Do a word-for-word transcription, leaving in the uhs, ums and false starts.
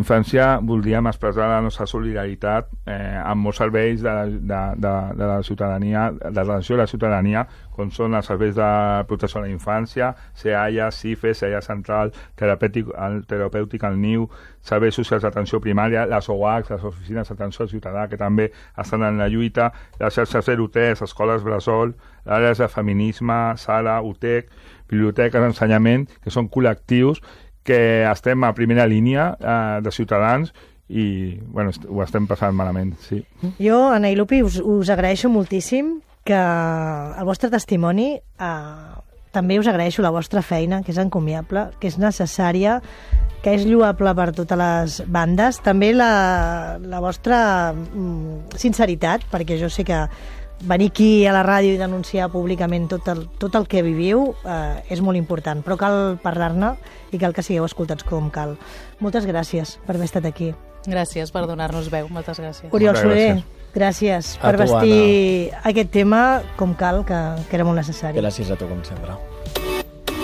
infància voldríem expressar la nostra solidaritat eh, amb molts serveis de, de, de, de la ciutadania, de l'atenció de la ciutadania, com són els serveis de protecció a la infància, C A I A, C I F E, C A I A Central, terapèutic, el, terapèutic al Niu, serveis socials d'atenció primària, les O A C, les oficines d'atenció al ciutadà, que també estan en la lluita, les xarxes zero tres, escoles bressol, àrees de feminisme, sala, U T E C, biblioteques d'ensenyament, que són col·lectius que estem a primera línia eh, de ciutadans i bueno, ho estem passant malament, sí. Jo, Anna i Lupi, us, us agraeixo moltíssim que el vostre testimoni, eh, també us agraeixo la vostra feina, que és encomiable, que és necessària, que és lloable per totes les bandes, també la, la vostra mm, sinceritat, perquè jo sé que venir aquí a la ràdio i denunciar públicament tot el, tot el que viviu eh, és molt important, però cal parlar-ne i cal que sigueu escoltats com cal. Moltes gràcies per haver estat aquí. Gràcies per donar-nos veu, moltes gràcies. Oriol Soler, gràcies per tu, vestir Anna. aquest tema com cal, que, que era molt necessari. Gràcies a tu, com sempre.